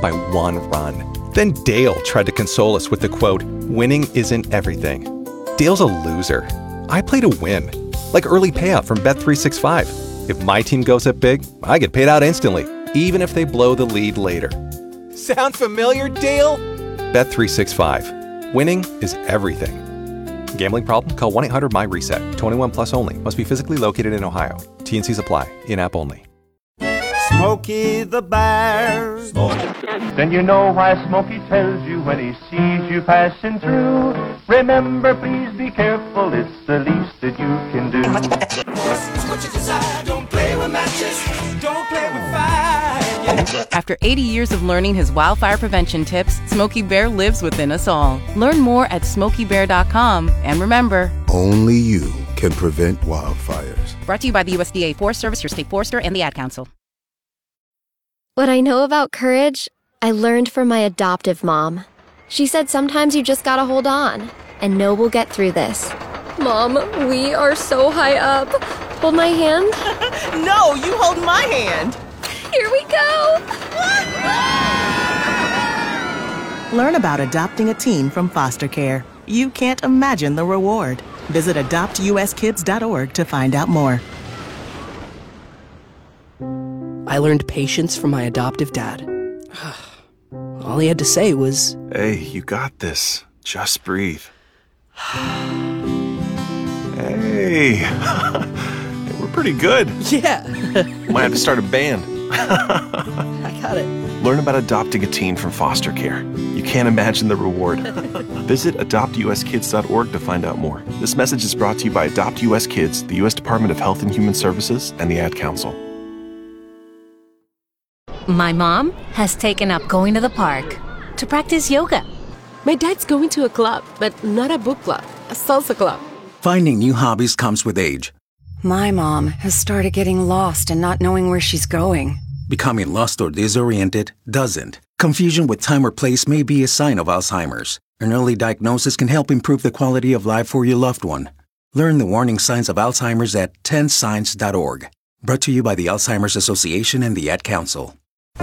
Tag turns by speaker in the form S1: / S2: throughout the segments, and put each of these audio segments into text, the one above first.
S1: by 1 run. Then Dale tried to console us with the quote, "Winning isn't everything." Dale's a loser. I play to win, like early payout from Bet365. If my team goes up big, I get paid out instantly, even if they blow the lead later. Sound familiar, Dale? Bet365. Winning is everything. Gambling problem? Call 1-800-MY-RESET. 21 plus only. Must be physically located in Ohio. T&Cs apply. In-app only.
S2: Smokey the Bear.
S3: Then you know why Smokey tells you when he sees you passing through. Remember, please be careful. It's the least that you can do.
S2: What you desire, don't play with matches. Don't play with fire.
S4: After 80 years of learning his wildfire prevention tips, Smokey Bear lives within us all. Learn more at SmokeyBear.com. And remember,
S5: only you can prevent wildfires.
S4: Brought to you by the USDA Forest Service, your state forester, and the Ad Council.
S6: What I know about courage, I learned from my adoptive mom. She said sometimes you just gotta hold on and know we'll get through this. Mom, we are so high up. Hold my hand.
S7: No, you hold my hand.
S6: Here we go.
S7: Learn about adopting a teen from foster care. You can't imagine the reward. Visit adoptuskids.org to find out more.
S8: I learned patience from my adoptive dad. All he had to say was,
S9: "Hey, you got this. Just breathe." Hey, we're pretty good.
S8: yeah.
S9: Might have to start a band.
S8: I got it.
S9: Learn about adopting a teen from foster care. You can't imagine the reward. Visit adoptuskids.org to find out more. This message is brought to you by Adopt US Kids, the U.S. Department of Health and Human Services, and the Ad Council.
S10: My mom has taken up going to the park to practice yoga.
S11: My dad's going to a club, but not a book club, a salsa club.
S12: Finding new hobbies comes with age.
S13: My mom has started getting lost and not knowing where she's going.
S12: Becoming lost or disoriented doesn't. Confusion with time or place may be a sign of Alzheimer's. An early diagnosis can help improve the quality of life for your loved one. Learn the warning signs of Alzheimer's at 10signs.org. Brought to you by the Alzheimer's Association and the Ad Council.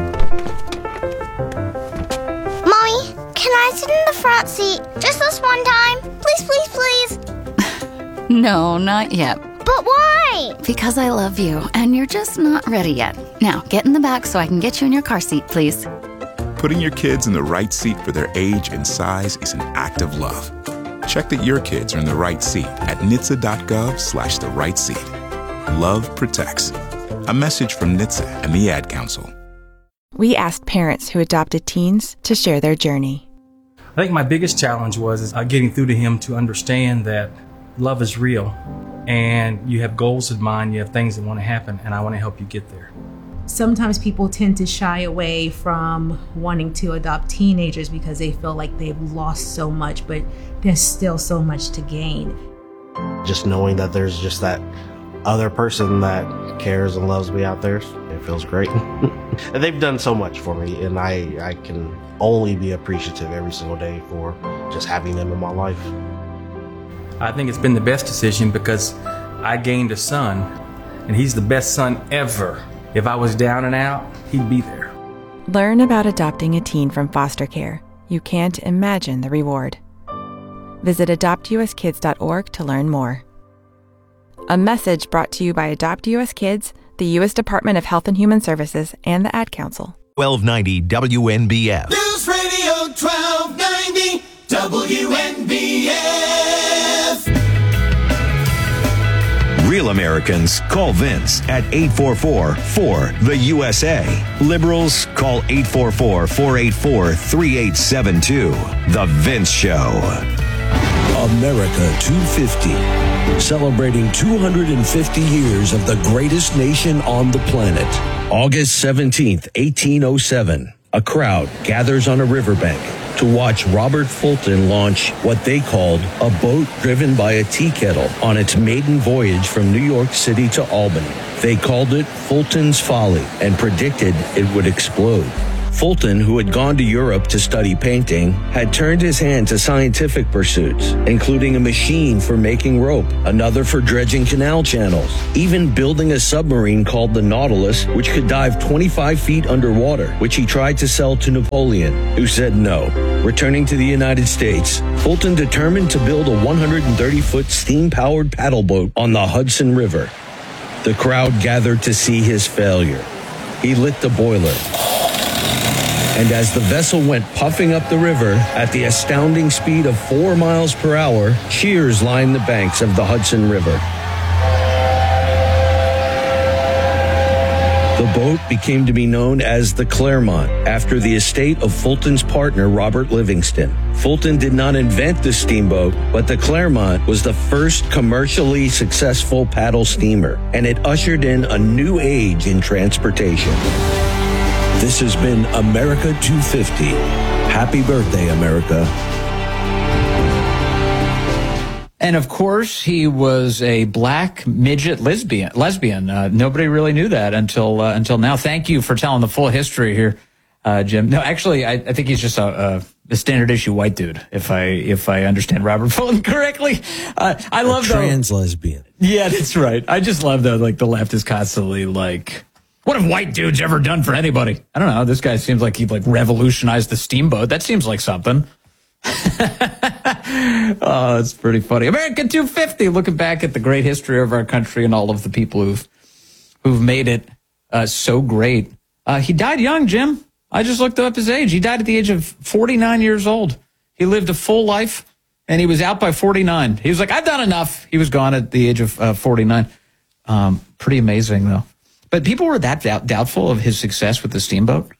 S14: Mommy, can I sit in the front seat just this one time? Please, please, please.
S10: No, not yet.
S14: But why?
S10: Because I love you, and you're just not ready yet. Now, get in the back so I can get you in your car seat, please.
S15: Putting your kids in the right seat for their age and size is an act of love. Check that your kids are in the right seat at NHTSA.gov/the right seat. Love protects. A message from NHTSA and the Ad Council.
S16: We asked parents who adopted teens to share their journey.
S17: I think my biggest challenge was getting through to him to understand that love is real and you have goals in mind, you have things that want to happen, and I want to help you get there.
S18: Sometimes people tend to shy away from wanting to adopt teenagers because they feel like they've lost so much, but there's still so much to gain.
S19: Just knowing that there's just that other person that cares and loves me out there, it feels great. And they've done so much for me, and I can only be appreciative every single day for just having them in my life.
S17: I think it's been the best decision because I gained a son, and he's the best son ever. If I was down and out, he'd be there.
S16: Learn about adopting a teen from foster care. You can't imagine the reward. Visit adoptuskids.org to learn more. A message brought to you by Adopt US Kids, the U.S. Department of Health and Human Services, and the Ad Council.
S20: 1290 WNBF.
S2: News Radio 1290 WNBF.
S20: Real Americans call Vince at 844-4-THE-USA. Liberals call 844-484-3872. The Vince Show.
S3: America 250, celebrating 250 years of the greatest nation on the planet. August 17th, 1807, a crowd gathers on a riverbank to watch Robert Fulton launch what they called a boat driven by a tea kettle on its maiden voyage from New York City to Albany. They called it Fulton's Folly and predicted it would explode. Fulton, who had gone to Europe to study painting, had turned his hand to scientific pursuits, including a machine for making rope, another for dredging canal channels, even building a submarine called the Nautilus, which could dive 25 feet underwater, which he tried to sell to Napoleon, who said no. Returning to the United States, Fulton determined to build a 130-foot steam-powered paddle boat on the Hudson River. The crowd gathered to see his failure. He lit the boiler. And as the vessel went puffing up the river at the astounding speed of 4 miles per hour, cheers lined the banks of the Hudson River. The boat became to be known as the Clermont, after the estate of Fulton's partner, Robert Livingston. Fulton did not invent the steamboat, but the Clermont was the first commercially successful paddle steamer, and it ushered in a new age in transportation. This has been America 250. Happy birthday, America.
S2: And of course, he was a black midget lesbian. Nobody really knew that until now. Thank you for telling the full history here, Jim. No, actually, I think he's just a standard issue white dude, if I understand Robert Fulton correctly. I love
S3: trans lesbian.
S2: Yeah, that's right. I just love that. Like, the left is constantly like, what have white dudes ever done for anybody? I don't know. This guy seems like he revolutionized the steamboat. That seems like something. Oh, that's pretty funny. America 250, looking back at the great history of our country and all of the people who've made it so great. He died young, Jim. I just looked up his age. He died at the age of 49 years old. He lived a full life, and he was out by 49. He was like, I've done enough. He was gone at the age of 49. Pretty amazing, though. But people were that doubtful of his success with the steamboat.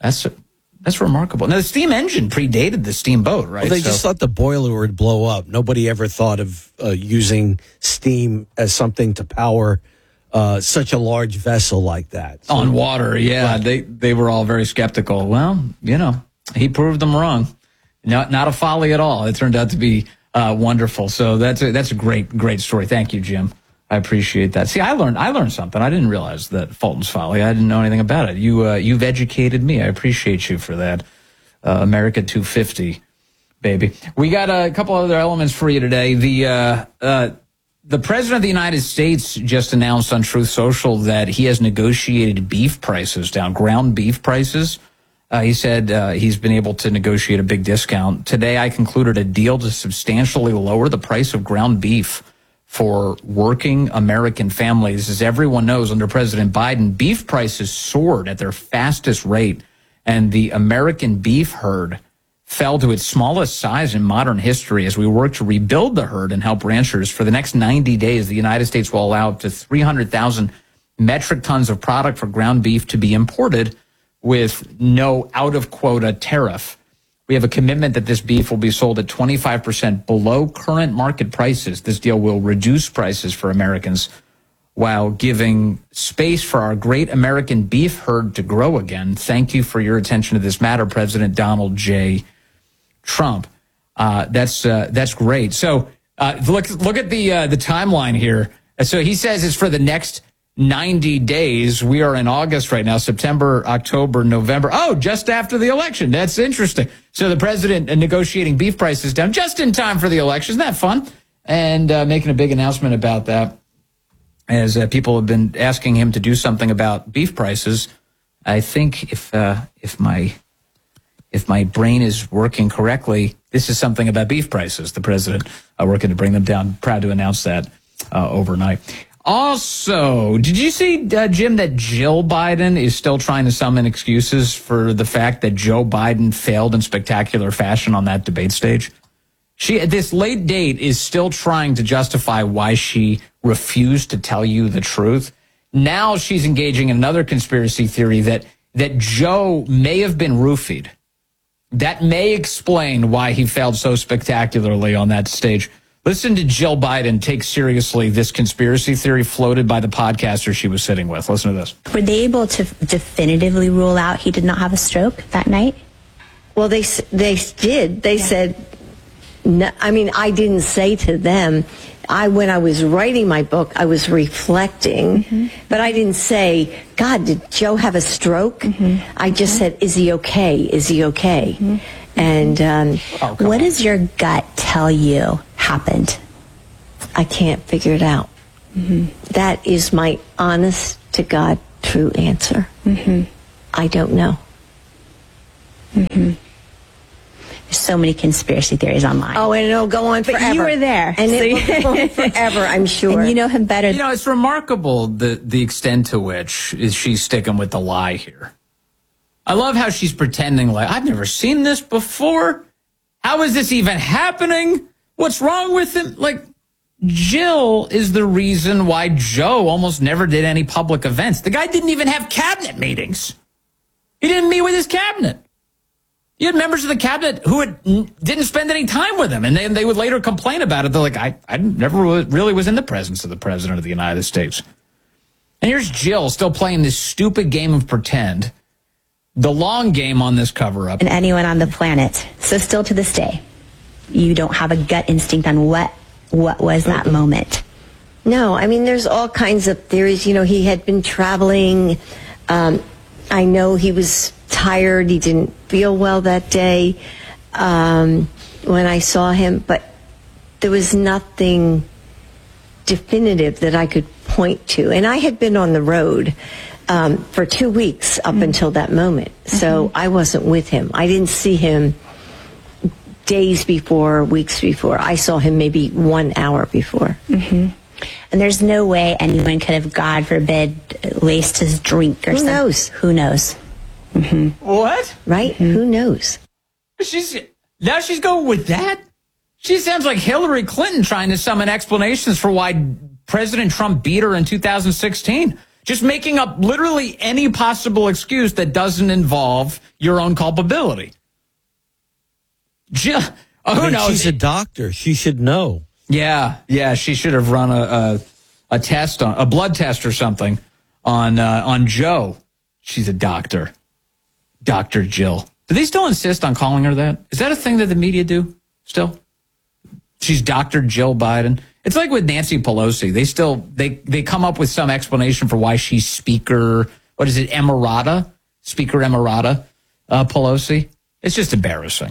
S2: That's remarkable. Now, the steam engine predated the steamboat, right?
S3: Well, they just thought the boiler would blow up. Nobody ever thought of using steam as something to power such a large vessel like that. So,
S2: on water, yeah. Right. They were all very skeptical. Well, he proved them wrong. Not a folly at all. It turned out to be wonderful. So that's a great story. Thank you, Jim. I appreciate that. See, I learned something. I didn't realize that Fulton's Folly. I didn't know anything about it. You've educated me. I appreciate you for that. America 250, baby. We got a couple other elements for you today. The President of the United States just announced on Truth Social that he has negotiated beef prices down, ground beef prices. He said he's been able to negotiate a big discount. Today, I concluded a deal to substantially lower the price of ground beef for working American families. As everyone knows, under President Biden, beef prices soared at their fastest rate, and the American beef herd fell to its smallest size in modern history. As we work to rebuild the herd and help ranchers, for the next 90 days, the United States will allow up to 300,000 metric tons of product for ground beef to be imported with no out-of-quota tariff. We have a commitment that this beef will be sold at 25% below current market prices. This deal will reduce prices for Americans while giving space for our great American beef herd to grow again. Thank you for your attention to this matter, President Donald J. Trump. That's great. So look at the timeline here. So he says it's for the next 90 days. We are in August right now, September, October, November. Oh, just after the election. That's interesting. So the president negotiating beef prices down just in time for the election. Isn't that fun? And making a big announcement about that, as people have been asking him to do something about beef prices. I think if my brain is working correctly, this is something about beef prices. The president working to bring them down. Proud to announce that overnight. Also, did you see, Jim, that Jill Biden is still trying to summon excuses for the fact that Joe Biden failed in spectacular fashion on that debate stage? She, at this late date, is still trying to justify why she refused to tell you the truth. Now she's engaging in another conspiracy theory that Joe may have been roofied. That may explain why he failed so spectacularly on that stage. Listen to Jill Biden take seriously this conspiracy theory floated by the podcaster she was sitting with. Listen to this.
S21: Were they able to definitively rule out he did not have a stroke that night?
S22: Well, they did. They said, no, I mean, I didn't say to them,
S1: when I was writing my book, I was reflecting, but I didn't say, God, did Joe have a stroke? I just said, is he okay? Is he okay? And
S21: what does your gut tell you happened?
S1: I can't figure it out. That is my honest to God true answer. I don't know.
S21: There's so many conspiracy theories online.
S1: Oh, and it'll go on forever.
S21: But you were there.
S1: And it will go on forever, I'm sure.
S21: And you know him better.
S2: You know, it's remarkable the extent to which is she's sticking with the lie here. I love how she's pretending like, I've never seen this before. How is this even happening? What's wrong with him? Like, Jill is the reason why Joe almost never did any public events. The guy didn't even have cabinet meetings. He didn't meet with his cabinet. You had members of the cabinet who didn't spend any time with him, and they would later complain about it. They're like, I never really was in the presence of the President of the United States. And here's Jill still playing this stupid game of pretend, the long game on this cover-up.
S21: And anyone on the planet. So still to this day, you don't have a gut instinct on what was that moment?
S1: No, I mean, there's all kinds of theories. You know, he had been traveling. I know he was tired. He didn't feel well that day when I saw him, but there was nothing definitive that I could point to. And I had been on the road for 2 weeks up until that moment, so I wasn't with him. I didn't see him days before, weeks before. I saw him maybe 1 hour before.
S21: And there's no way anyone could have, God forbid, laced his drink or something. Who knows?
S2: What?
S1: Right? Who knows?
S2: Now she's going with that? She sounds like Hillary Clinton trying to summon explanations for why President Trump beat her in 2016. Just making up literally any possible excuse that doesn't involve your own culpability. Jill, who knows?
S3: She's a doctor. She should know.
S2: Yeah. She should have run a test a blood test or something on Joe. She's a doctor, Dr. Jill. Do they still insist on calling her that? Is that a thing that the media do still? She's Dr. Jill Biden. It's like with Nancy Pelosi. They come up with some explanation for why she's Speaker. What is it? Emirata, Speaker Emirata Pelosi. It's just embarrassing.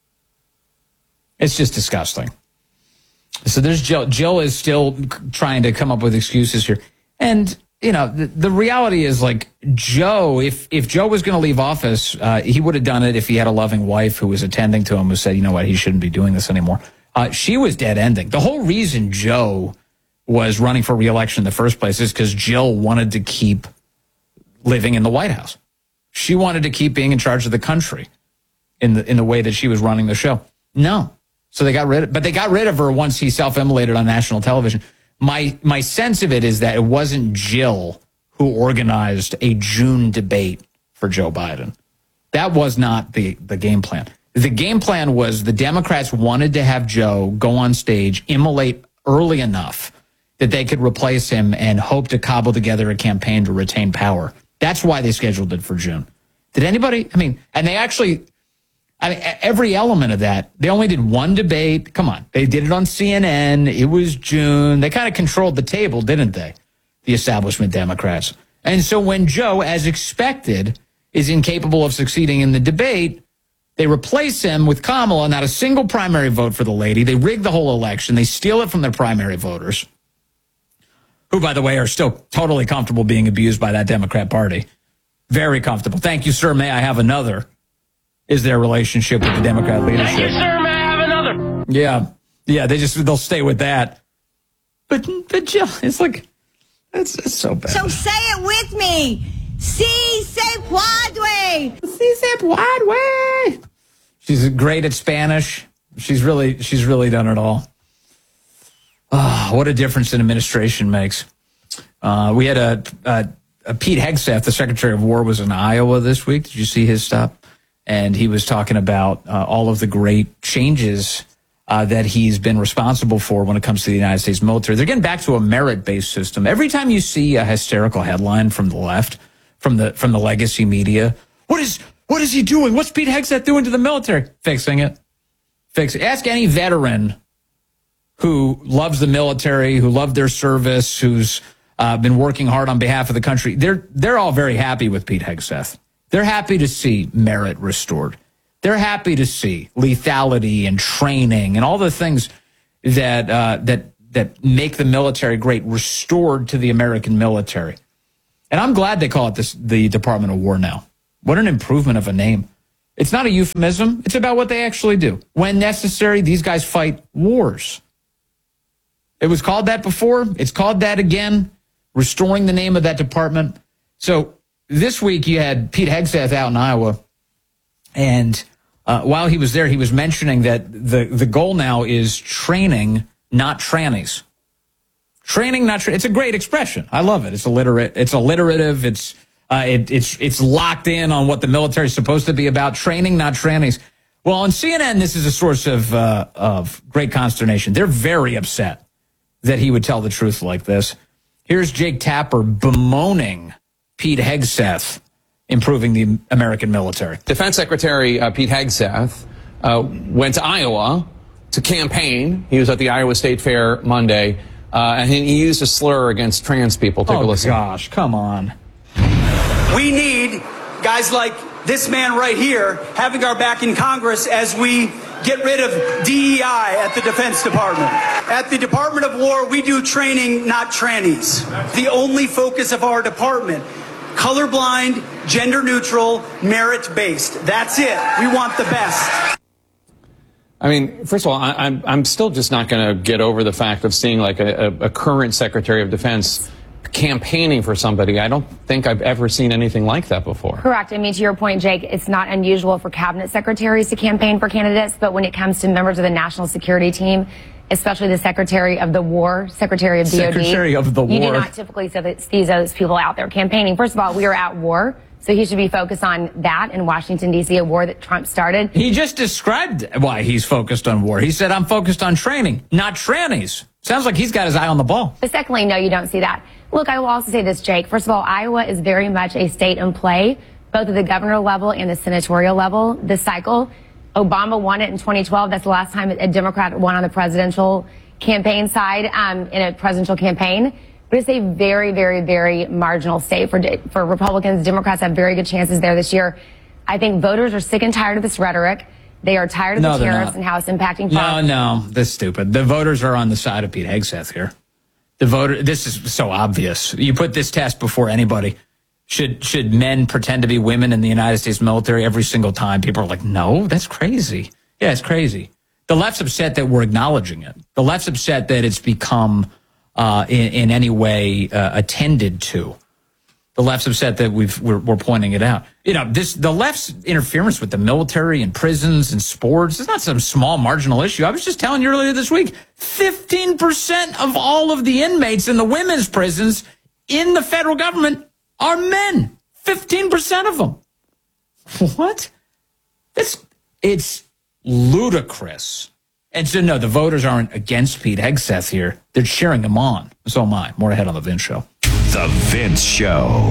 S2: It's just disgusting. So there's Jill. Jill is still trying to come up with excuses here. And, you know, the reality is, like, Joe, if Joe was going to leave office, he would have done it if he had a loving wife who was attending to him, who said, you know what, he shouldn't be doing this anymore. She was dead ending. The whole reason Joe was running for re-election in the first place is because Jill wanted to keep living in the White House. She wanted to keep being in charge of the country in the way that she was running the show. No. So they got rid of her once he self-immolated on national television. My sense of it is that it wasn't Jill who organized a June debate for Joe Biden. That was not the game plan. The game plan was the Democrats wanted to have Joe go on stage, immolate early enough that they could replace him and hope to cobble together a campaign to retain power. That's why they scheduled it for June. Did anybody? I mean, and they actually... every element of that, they only did one debate. Come on. They did it on CNN. It was June. They kind of controlled the table, didn't they? The establishment Democrats. And so when Joe, as expected, is incapable of succeeding in the debate, they replace him with Kamala, not a single primary vote for the lady. They rig the whole election. They steal it from their primary voters, who, by the way, are still totally comfortable being abused by that Democrat Party. Very comfortable. Thank you, sir. May I have another? Is their relationship with the Democrat leadership.
S22: Thank you, sir. May I have another?
S2: Yeah. They'll stay with that. But Jill, it's like, it's so bad.
S23: So say it with me. Si se puede.
S2: Si se puede. She's great at Spanish. She's really done it all. Oh, what a difference an administration makes. We had a Pete Hegseth, the Secretary of War, was in Iowa this week. Did you see his stop? And he was talking about all of the great changes that he's been responsible for when it comes to the United States military. They're getting back to a merit-based system. Every time you see a hysterical headline from the left, from the legacy media, what is he doing? What's Pete Hegseth doing to the military? Fixing it. Ask any veteran who loves the military, who loved their service, who's been working hard on behalf of the country, they're all very happy with Pete Hegseth. They're happy to see merit restored. They're happy to see lethality and training and all the things that make the military great restored to the American military. And I'm glad they call it the Department of War now. What an improvement of a name. It's not a euphemism. It's about what they actually do. When necessary, these guys fight wars. It was called that before. It's called that again, restoring the name of that department. So this week you had Pete Hegseth out in Iowa, and while he was there, he was mentioning that the goal now is training, not trannies. Training, not trannies. It's a great expression. I love it. It's alliterative. It's locked in on what the military is supposed to be about. Training, not trannies. Well, on CNN, this is a source of great consternation. They're very upset that he would tell the truth like this. Here's Jake Tapper bemoaning Pete Hegseth improving the American military.
S4: Defense Secretary Pete Hegseth went to Iowa to campaign. He was at the Iowa State Fair Monday, and he used a slur against trans people. Take a listen.
S2: Oh, gosh, come on.
S5: We need guys like this man right here having our back in Congress as we get rid of DEI at the Defense Department. At the Department of War, we do training, not trannies. The only focus of our department, colorblind, gender neutral, merit-based. That's it. We want the best.
S4: I mean, first of all, I'm still just not going to get over the fact of seeing like a current Secretary of Defense campaigning for somebody. I don't think I've ever seen anything like that before.
S6: Correct. I mean, to your point, Jake, it's not unusual for cabinet secretaries to campaign for candidates, but when it comes to members of the national security team, especially the Secretary of the War, Secretary of DOD,
S2: Secretary of the
S6: you do
S2: War.
S6: not typically see those people out there campaigning. First of all, we are at war, so he should be focused on that in Washington, D.C., a war that Trump started.
S2: He just described why he's focused on war. He said, I'm focused on training, not trannies. Sounds like he's got his eye on the ball.
S6: But secondly, no, you don't see that. Look, I will also say this, Jake. First of all, Iowa is very much a state in play, both at the governor level and the senatorial level. This cycle, Obama won it in 2012. That's the last time a Democrat won on the presidential campaign side in a presidential campaign. But it's a very, very, very marginal state for Republicans. Democrats have very good chances there this year. I think voters are sick and tired of this rhetoric. They are tired of the tariffs and how it's impacting farmers.
S2: No, that's stupid. The voters are on the side of Pete Hegseth here. This is so obvious. You put this test before anybody. Should men pretend to be women in the United States military every single time? People are like, no, that's crazy. Yeah, it's crazy. The left's upset that we're acknowledging it. The left's upset that it's become in any way attended to. The left's upset that we're pointing it out. You know, the left's interference with the military and prisons and sports is not some small marginal issue. I was just telling you earlier this week, 15% of all of the inmates in the women's prisons in the federal government are men. 15% of them. What? It's ludicrous. And so, no, the voters aren't against Pete Hegseth here. They're cheering him on. So am I. More ahead on The Vince Show.
S20: The Vince Show.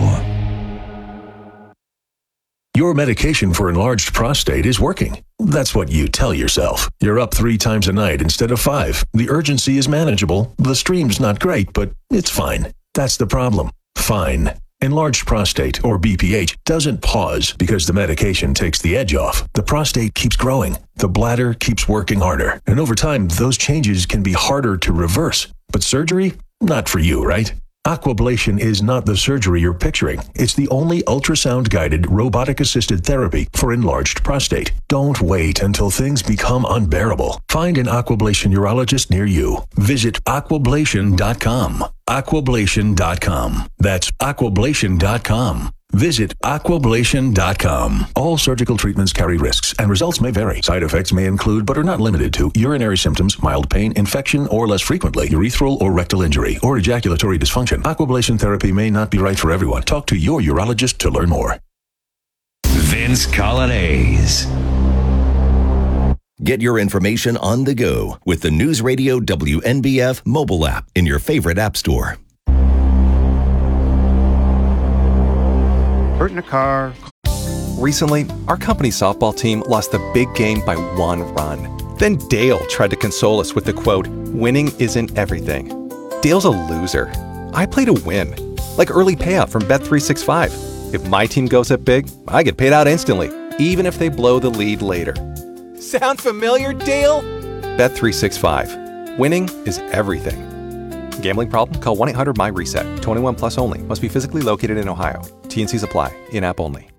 S3: Your medication for enlarged prostate is working. That's what you tell yourself. You're up 3 times a night instead of 5. The urgency is manageable. The stream's not great, but it's fine. That's the problem. Fine. Enlarged prostate, or BPH, doesn't pause because the medication takes the edge off. The prostate keeps growing. The bladder keeps working harder. And over time, those changes can be harder to reverse. But surgery? Not for you, right? Aquablation is not the surgery you're picturing. It's the only ultrasound-guided, robotic-assisted therapy for enlarged prostate. Don't wait until things become unbearable. Find an Aquablation urologist near you. Visit aquablation.com. Aquablation.com. That's aquablation.com. Visit aquablation.com. All surgical treatments carry risks, and results may vary. Side effects may include, but are not limited to, urinary symptoms, mild pain, infection, or less frequently, urethral or rectal injury, or ejaculatory dysfunction. Aquablation therapy may not be right for everyone. Talk to your urologist to learn more.
S20: Vince Colonnese.
S24: Get your information on the go with the News Radio WNBF mobile app in your favorite app store.
S25: Hurt in a car. Recently, our company's softball team lost the big game by 1 run. Then Dale tried to console us with the quote, winning isn't everything. Dale's a loser. I play to win. Like early payout from Bet365. If my team goes up big, I get paid out instantly, even if they blow the lead later. Sound familiar, Dale? Bet365. Winning is everything. Gambling problem? Call 1-800-MY-RESET. 21 plus only. Must be physically located in Ohio. T&Cs apply. In-app only.